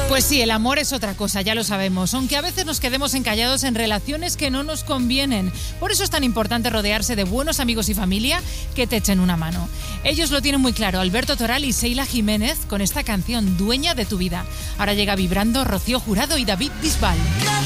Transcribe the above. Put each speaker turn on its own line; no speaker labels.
Pues sí, el amor es otra cosa, ya lo sabemos, aunque a veces nos quedemos encallados en relaciones que no nos convienen. Por eso es tan importante rodearse de buenos amigos y familia que te echen una mano. Ellos lo tienen muy claro, Alberto Toral y Sheila Jiménez, con esta canción Dueña de tu vida. Ahora llega vibrando Rocío Jurado y David Bisbal.